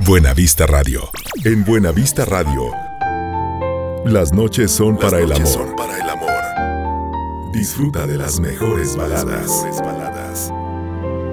Buenavista Radio. En Buenavista Radio, las noches son para el amor. Disfruta de las mejores baladas.